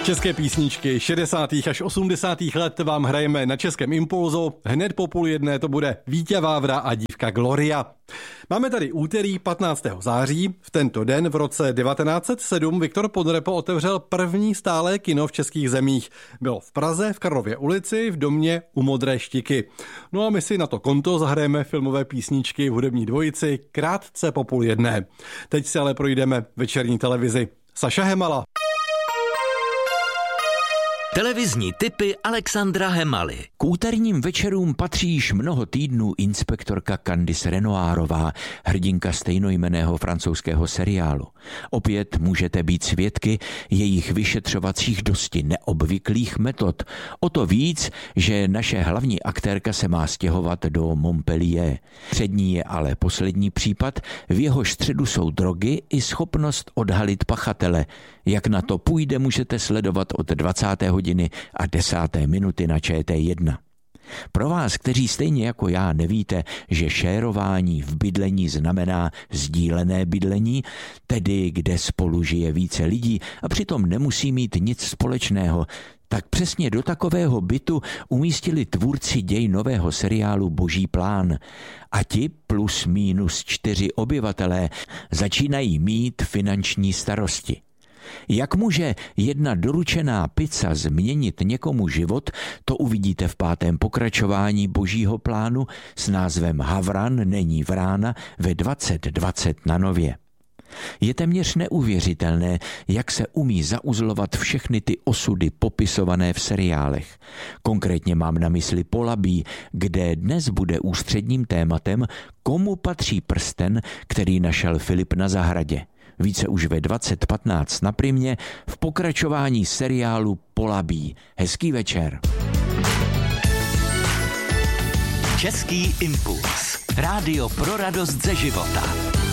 České písničky 60. až 80. let vám hrajeme na Českém Impulzu. Hned po 12:30 to bude Vítě Vávra a dívka Gloria. Máme tady úterý 15. září. V tento den v roce 1907 Viktor Podrepo otevřel první stálé kino v českých zemích. Bylo v Praze, v Karlově ulici, v domě u Modré štiky. No a my si na to konto zahrajeme filmové písničky v hudební dvojici krátce po 12:30. Teď si ale projdeme večerní televizi. Saša Hemala. Televizní tipy Alexandra Hemaly. K úterním večerům patří již mnoho týdnů inspektorka Candice Renoirová, hrdinka stejnojmenného francouzského seriálu. Opět můžete být svědky jejich vyšetřovacích dosti neobvyklých metod. O to víc, že naše hlavní aktérka se má stěhovat do Montpellier. Před ní je ale poslední případ, v jehož středu jsou drogy i schopnost odhalit pachatele. Jak na to půjde, můžete sledovat od 20. hodiny a 10. minuty na ČT1. Pro vás, kteří stejně jako já nevíte, že šérování v bydlení znamená sdílené bydlení, tedy kde spolu žije více lidí a přitom nemusí mít nic společného, tak přesně do takového bytu umístili tvůrci děj nového seriálu Boží plán. A ti plus minus 4 obyvatelé začínají mít finanční starosti. Jak může jedna doručená pizza změnit někomu život, to uvidíte v 5. pokračování Božího plánu s názvem Havran není vrána ve 2020 na Nově. Je téměř neuvěřitelné, jak se umí zauzlovat všechny ty osudy popisované v seriálech. Konkrétně mám na mysli Polabí, kde dnes bude ústředním tématem, komu patří prsten, který našel Filip na zahradě. Více už ve 20:15 na Primě v pokračování seriálu Polabí. Hezký večer. Český impuls. Rádio pro radost ze života.